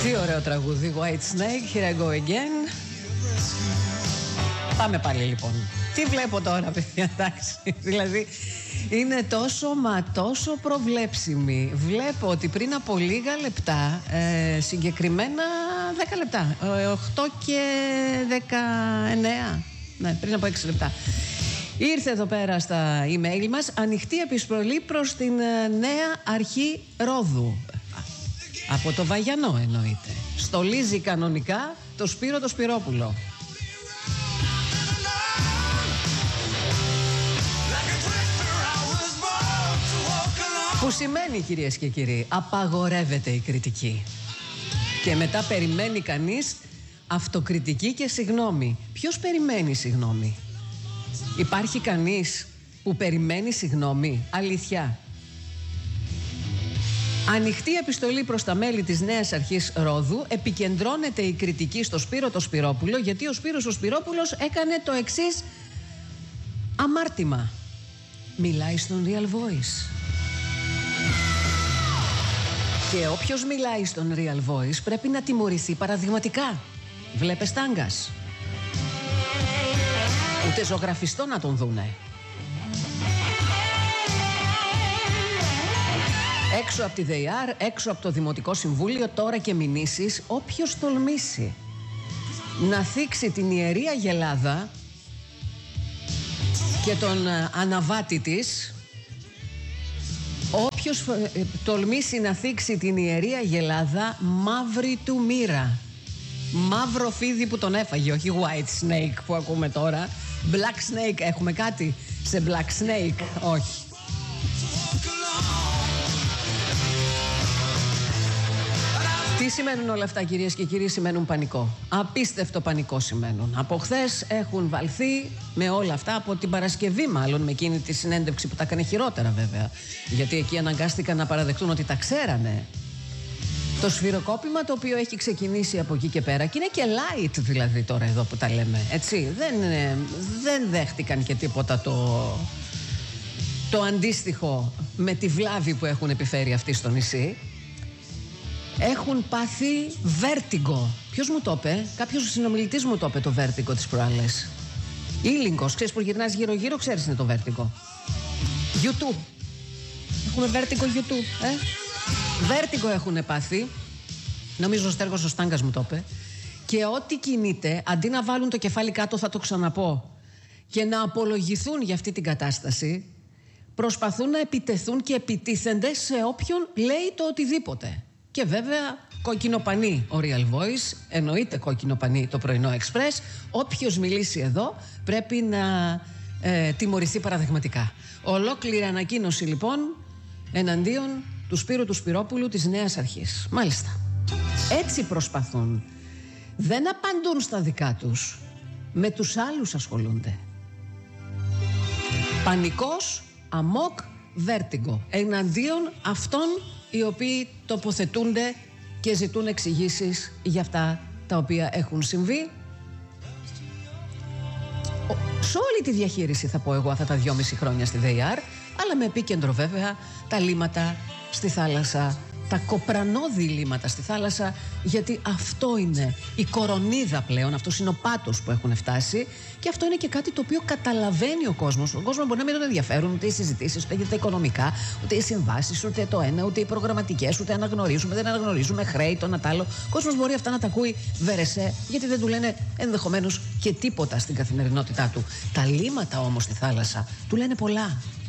Τι ωραίο τραγούδι, White Snake, Here I Go Again. Πάμε πάλι λοιπόν. Τι βλέπω τώρα, παιδιά, εντάξει. Δηλαδή είναι τόσο μα τόσο προβλέψιμη. Βλέπω ότι πριν από λίγα λεπτά, συγκεκριμένα 10 λεπτά, 8 και 19, ναι, πριν από 6 λεπτά, ήρθε εδώ πέρα στα email μας ανοιχτή επιστολή προς την Νέα Αρχή Ρόδου. Από το Βαγιανό εννοείται. Στολίζει κανονικά το Σπύρο το Σπυρόπουλο. Που σημαίνει, κυρίες και κύριοι, απαγορεύεται η κριτική. Και μετά περιμένει κανείς αυτοκριτική και συγγνώμη. Ποιος περιμένει συγγνώμη? Υπάρχει κανείς που περιμένει συγγνώμη? Αλήθεια. Ανοιχτή επιστολή προς τα μέλη της Νέας Αρχής Ρόδου. Επικεντρώνεται η κριτική στο Σπύρο το Σπυρόπουλο, γιατί ο Σπύρος ο Σπυρόπουλος έκανε το εξής αμάρτημα. Μιλάει στον Real Voice. Και όποιος μιλάει στον Real Voice πρέπει να τιμωρηθεί παραδειγματικά. Βλέπε Στάγκας. Ούτε ζωγραφιστό να τον δούνε. Έξω από τη ΔΕΙΑΡ, έξω από το Δημοτικό Συμβούλιο, τώρα και μηνύσεις, όποιος τολμήσει να θίξει την Ιερή Αγελάδα και τον αναβάτη της, όποιος τολμήσει να θίξει την Ιερή Αγελάδα, μαύρη του μοίρα. Μαύρο φίδι που τον έφαγε, όχι White Snake που ακούμε τώρα. Black Snake, έχουμε κάτι σε Black Snake? Όχι. Τι σημαίνουν όλα αυτά, κυρίες και κύριοι? Σημαίνουν πανικό. Απίστευτο πανικό σημαίνουν. Από χθες έχουν βαλθεί με όλα αυτά, από την Παρασκευή μάλλον, με εκείνη τη συνέντευξη που τα έκανε χειρότερα βέβαια. Γιατί εκεί αναγκάστηκαν να παραδεχτούν ότι τα ξέρανε. Το σφυροκόπημα το οποίο έχει ξεκινήσει από εκεί και πέρα, και είναι και light δηλαδή τώρα εδώ που τα λέμε, έτσι. Δεν δέχτηκαν και τίποτα το αντίστοιχο με τη βλάβη που έχουν επιφέρει αυτοί στο νησί. Έχουν πάθει βέρτιγκο. Ποιος μου το είπε? Κάποιος συνομιλητής μου το είπε, το βέρτιγκο τις προάλλες. Ήλιγκος, ξέρεις που γυρνάς γύρω-γύρω, ξέρεις είναι το βέρτιγκο. YouTube. Έχουμε βέρτιγκο YouTube, Βέρτιγκο έχουν πάθει. Νομίζω ο Στέργος ο Στάγκας μου το είπε. Και ό,τι κινείται, αντί να βάλουν το κεφάλι κάτω, θα το ξαναπώ, και να απολογηθούν για αυτή την κατάσταση, προσπαθούν να επιτεθούν και επιτίθενται σε όποιον λέει το οτιδήποτε. Και βέβαια κόκκινο πανί ο Real Voice, εννοείται κόκκινο πανί το πρωινό Express. Όποιος μιλήσει εδώ πρέπει να τιμωρηθεί παραδειγματικά. Ολόκληρη ανακοίνωση λοιπόν εναντίον του Σπύρου του Σπυρόπουλου της Νέας Αρχής. Μάλιστα. Έτσι προσπαθούν. Δεν απαντούν στα δικά τους. Με τους άλλους ασχολούνται. Πανικός, αμόκ, βέρτιγκο. Εναντίον αυτών οι οποίοι τοποθετούνται και ζητούν εξηγήσεις για αυτά τα οποία έχουν συμβεί. Σε όλη τη διαχείριση, θα πω εγώ, αυτά τα 2,5 χρόνια στη ΔΕΙΑΡ, αλλά με επίκεντρο βέβαια τα λίματα στη θάλασσα, τα κοπρανώδη λίματα στη θάλασσα, γιατί αυτό είναι η κορονίδα πλέον, αυτός είναι ο πάτος που έχουν φτάσει, και αυτό είναι και κάτι το οποίο καταλαβαίνει ο κόσμος. Ο κόσμος μπορεί να μην τον ενδιαφέρουν ούτε οι συζητήσεις, ούτε τα οικονομικά, ούτε οι συμβάσεις, ούτε το ένα, ούτε οι προγραμματικές, ούτε αναγνωρίζουμε, δεν αναγνωρίζουμε, χρέη, το ένα τ' άλλο. Ο κόσμος μπορεί αυτά να τα ακούει βερεσέ, γιατί δεν του λένε ενδεχομένως και τίποτα στην καθημερινότητά του. Τα λίματα όμως στη θάλασσα του λένε πολλά.